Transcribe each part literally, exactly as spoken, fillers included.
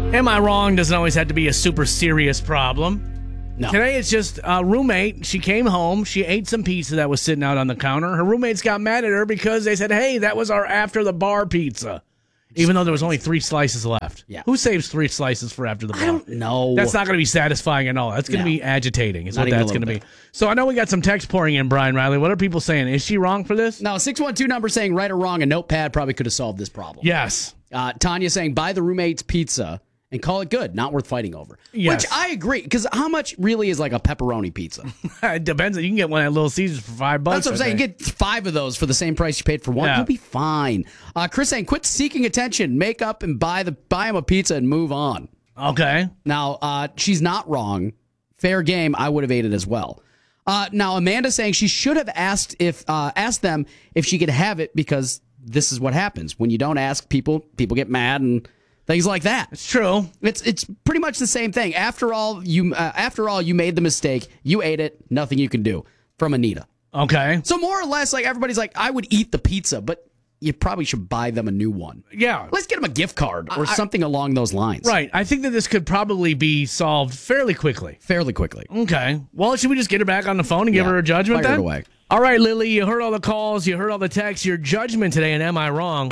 Am I wrong? Doesn't always have to be a super serious problem. No. Today it's just a roommate. She came home. She ate some pizza that was sitting out on the counter. Her roommates got mad at her because they said, hey, that was our after the bar pizza. Even though there was only three slices left. Yeah. Who saves three slices for after the bar? I don't know. That's not going to be satisfying at all. That's going to No. be agitating is Not what even a that's going to little be. bit. So I know we got some text pouring in, Brian Riley. What are people saying? Is she wrong for this? No, six one two number saying right or wrong, a notepad probably could have solved this problem. Yes. Uh, Tanya saying buy the roommate's pizza and call it good, not worth fighting over. Yes. Which I agree, because how much really is like a pepperoni pizza? It depends. You can get one at Little Caesars for five bucks. That's what I'm I saying. think. Get five of those for the same price you paid for one. Yeah. You'll be fine. Uh, Chris saying quit seeking attention, make up and buy the buy him a pizza and move on. Okay. Now, uh, she's not wrong. Fair game. I would have ate it as well. Uh, now, Amanda saying she should have asked if uh, asked them if she could have it, because this is what happens when you don't ask people. People get mad and things like that. It's true. It's it's pretty much the same thing. After all, you uh, after all, you made the mistake. You ate it. Nothing you can do. From Anita. Okay. So more or less, like everybody's like, I would eat the pizza, but you probably should buy them a new one. Yeah. Let's get them a gift card or I- something along those lines. Right. I think that this could probably be solved fairly quickly. Fairly quickly. Okay. Well, should we just get her back on the phone and give Yeah. her a judgment Fire it then? away. All right, Lily, you heard all the calls, you heard all the texts, your judgment today, and am I wrong?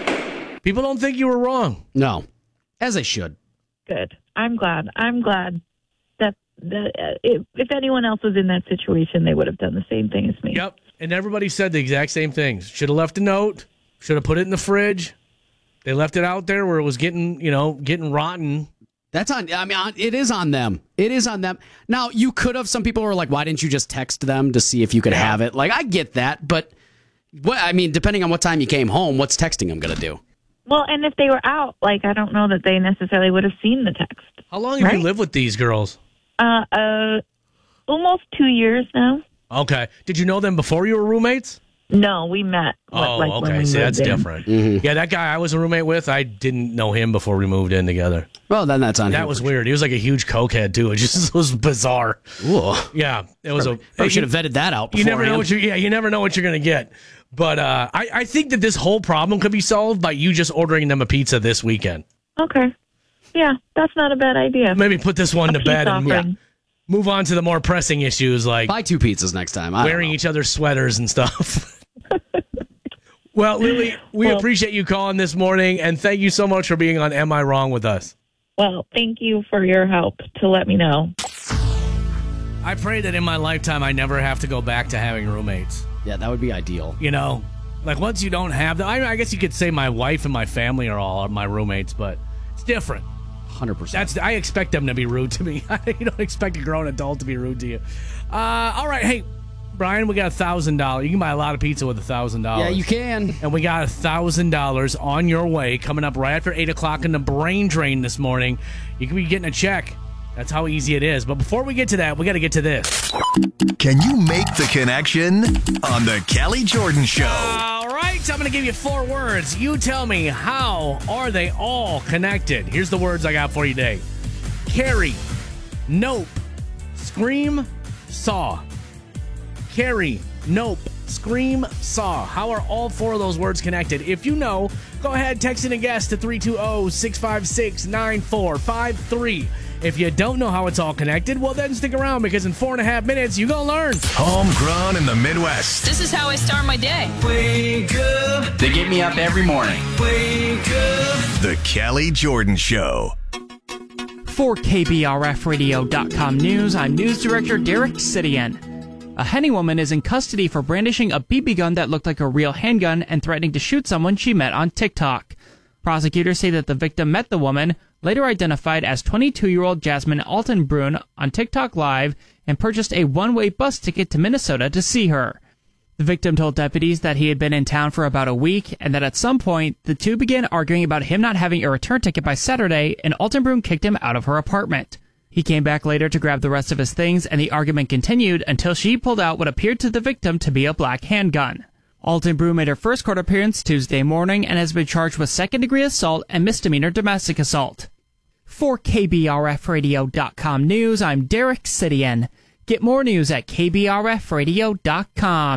People don't think you were wrong. No. As I should. Good. I'm glad. I'm glad that, that uh, if, if anyone else was in that situation, they would have done the same thing as me. Yep. And everybody said the exact same things. Should have left a note. Should have put it in the fridge. They left it out there where it was getting, you know, getting rotten. That's on, I mean, on, it is on them. It is on them. Now, you could have, some people were like, why didn't you just text them to see if you could Yeah. have it? Like, I get that, but what, I mean, depending on what time you came home, what's texting them going to do? Well, and if they were out, like, I don't know that they necessarily would have seen the text. How long have you Right? lived with these girls? Uh, uh, almost two years now. Okay. Did you know them before you were roommates? No, we met. Oh, like, when okay. we See, moved that's in. different. Yeah, that guy I was a roommate with, I didn't know him before we moved in together. Well, then that's on That him was for weird. He was like a huge cokehead, too. It just was bizarre. sure. Ooh. Yeah, it was a. Probably should have vetted that out You never know beforehand. what you. Yeah, you never know what you're gonna get. But uh, I, I think that this whole problem could be solved by you just ordering them a pizza this weekend. Okay. Yeah, that's not a bad idea. Maybe put this one A to peace bed and offering. yeah, move on to the more pressing issues like Buy two pizzas next time. I don't wearing know. each other's sweaters and stuff. Well, Lily, we Well- appreciate you calling this morning, and thank you so much for being on Am I Wrong with us. Well, thank you for your help to let me know. I pray that in my lifetime I never have to go back to having roommates. Yeah, that would be ideal. You know, like once you don't have them, I, I guess you could say my wife and my family are all my roommates, but it's different. one hundred percent. That's I expect them to be rude to me. You don't expect a grown adult to be rude to you. Uh, all right, hey, Brian, we got a thousand dollars. You can buy a lot of pizza with a thousand dollars. Yeah, you can. And we got a thousand dollars on your way coming up right after eight o'clock in the brain drain this morning. You could be getting a check. That's how easy it is. But before we get to that, we got to get to this. Can you make the connection on the Kelly Jordan Show? All right, I'm going to give you four words. You tell me, how are they all connected? Here's the words I got for you today. Carry, nope, scream, saw. Carry, nope, scream, saw. How are all four of those words connected? If you know, go ahead, text in a guess to three two zero, six five six, nine four five three. If you don't know how it's all connected, well then stick around, because in four and a half minutes, you're going to learn. Homegrown in the Midwest. This is how I start my day. Wake up, They get me up every morning. wake up. The Kelly Jordan Show. For K B R F radio dot com News, I'm News Director Derek Sidian. A Henny woman is in custody for brandishing a B B gun that looked like a real handgun and threatening to shoot someone she met on TikTok. Prosecutors say that the victim met the woman, later identified as twenty-two-year-old Jasmine Altenbrunn, on TikTok Live and purchased a one-way bus ticket to Minnesota to see her. The victim told deputies that he had been in town for about a week and that at some point, the two began arguing about him not having a return ticket by Saturday, and Altenbrunn kicked him out of her apartment. He came back later to grab the rest of his things, and the argument continued until she pulled out what appeared to the victim to be a black handgun. Altenbrunn made her first court appearance Tuesday morning and has been charged with second-degree assault and misdemeanor domestic assault. For K B R F radio dot com News, I'm Derek Sidian. Get more news at K B R F radio dot com.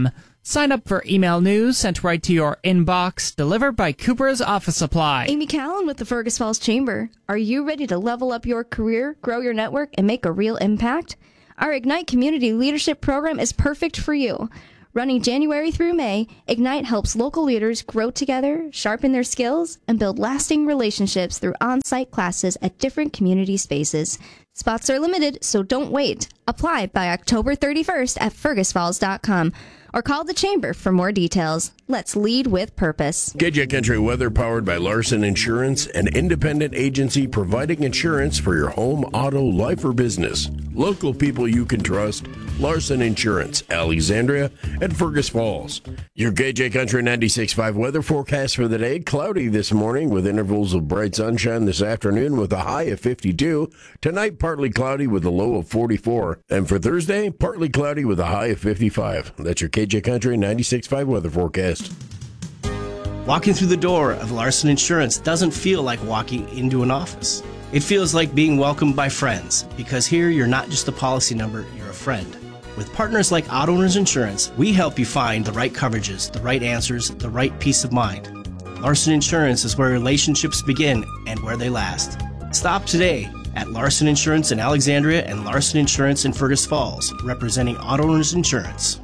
Sign up for email news sent right to your inbox, delivered by Cooper's Office Supply. Amy Callan with the Fergus Falls Chamber. Are you ready to level up your career, grow your network, and make a real impact? Our Ignite Community Leadership Program is perfect for you. Running January through May, Ignite helps local leaders grow together, sharpen their skills, and build lasting relationships through on-site classes at different community spaces. Spots are limited, so don't wait. Apply by October thirty-first at fergus falls dot com or call the Chamber for more details. Let's lead with purpose. K J Country Weather powered by Larson Insurance, an independent agency providing insurance for your home, auto, life, or business. Local people you can trust. Larson Insurance, Alexandria and Fergus Falls. Your K J Country ninety-six point five weather forecast for the day. Cloudy this morning with intervals of bright sunshine this afternoon with a high of fifty-two. Tonight, partly cloudy with a low of forty-four. And for Thursday, partly cloudy with a high of fifty-five. That's your K J Country ninety-six point five weather forecast. Walking through the door of Larson Insurance doesn't feel like walking into an office. It feels like being welcomed by friends, because here you're not just a policy number, you're a friend. With partners like Auto Owners Insurance, we help you find the right coverages, the right answers, the right peace of mind. Larson Insurance is where relationships begin and where they last. Stop today at Larson Insurance in Alexandria and Larson Insurance in Fergus Falls, representing Auto Owners Insurance.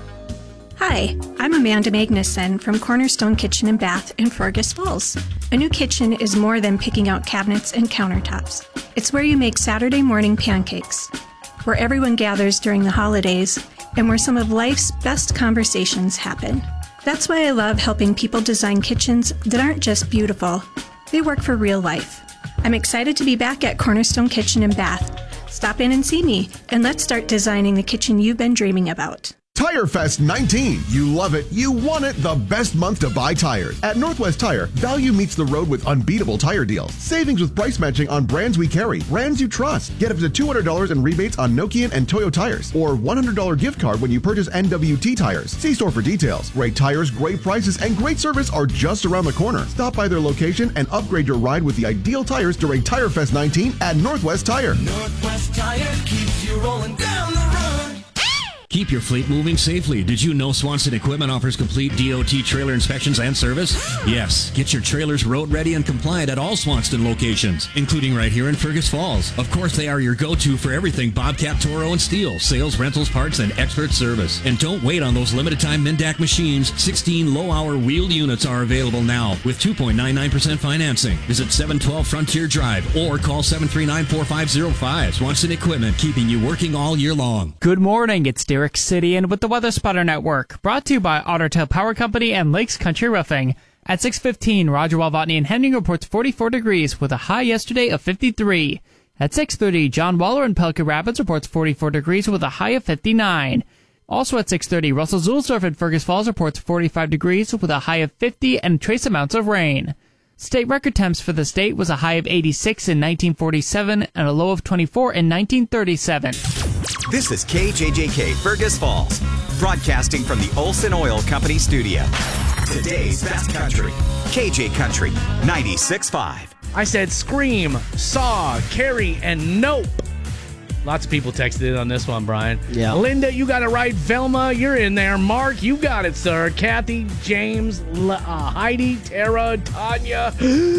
Hi, I'm Amanda Magnuson from Cornerstone Kitchen and Bath in Fergus Falls. A new kitchen is more than picking out cabinets and countertops. It's where you make Saturday morning pancakes, where everyone gathers during the holidays, and where some of life's best conversations happen. That's why I love helping people design kitchens that aren't just beautiful. They work for real life. I'm excited to be back at Cornerstone Kitchen and Bath. Stop in and see me, and let's start designing the kitchen you've been dreaming about. Tire Fest nineteen. You love it. You want it. The best month to buy tires. At Northwest Tire, value meets the road with unbeatable tire deals. Savings with price matching on brands we carry. Brands you trust. Get up to two hundred dollars in rebates on Nokian and Toyo tires. Or one hundred dollars gift card when you purchase N W T tires. See store for details. Great tires, great prices, and great service are just around the corner. Stop by their location and upgrade your ride with the ideal tires during Tire Fest nineteen at Northwest Tire. Northwest Tire keeps you rolling down the road. Keep your fleet moving safely. Did you know Swanson Equipment offers complete D O T trailer inspections and service? Yes. Get your trailers road ready and compliant at all Swanson locations, including right here in Fergus Falls. Of course, they are your go-to for everything Bobcat, Toro, and Steel, sales, rentals, parts, and expert service. And don't wait on those limited-time Mendak machines. sixteen low-hour wheeled units are available now with two point nine nine percent financing. Visit seven twelve Frontier Drive or call seven three nine, four five zero five. Swanson Equipment, keeping you working all year long. Good morning, it's Derek Sidian with the Weather Spotter Network, brought to you by Otter Tail Power Company and Lakes Country Roofing. At six fifteen, Roger Walvotny in Hending reports forty-four degrees with a high yesterday of fifty-three. At six thirty, John Waller in Pelican Rapids reports forty-four degrees with a high of fifty-nine. Also at six thirty, Russell Zulsdorf in Fergus Falls reports forty-five degrees with a high of fifty and trace amounts of rain. State record temps for the state was a high of eighty-six in nineteen forty-seven and a low of twenty-four in nineteen thirty-seven. This is K J J K Fergus Falls, broadcasting from the Olson Oil Company studio. Today's best country, K J Country ninety-six point five. I said Scream, Saw, Carrie, and Nope. Lots of people texted in on this one, Brian. Yeah. Linda, you got it right. Velma, you're in there. Mark, you got it, sir. Kathy, James, uh, Heidi, Tara, Tanya,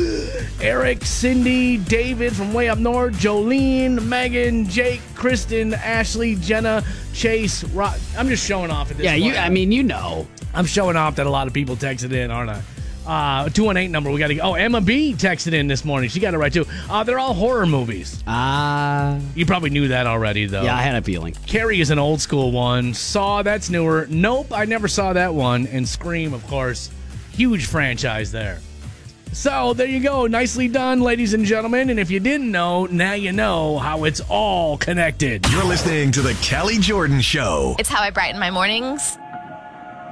Eric, Cindy, David from way up north, Jolene, Megan, Jake, Kristen, Ashley, Jenna, Chase. Ro- I'm just showing off at this Yeah, point. you. I mean, you know. I'm showing off that a lot of people texted in, aren't I? Uh, two one eight number. We got to. Oh, Emma B texted in this morning. She got it right too. Uh, they're all horror movies. Ah, uh, you probably knew that already, though. Yeah, I had a feeling. Carrie is an old school one. Saw, that's newer. Nope, I never saw that one. And Scream, of course, huge franchise there. So there you go. Nicely done, ladies and gentlemen. And if you didn't know, now you know how it's all connected. You're listening to the Kelly Jordan Show. It's how I brighten my mornings.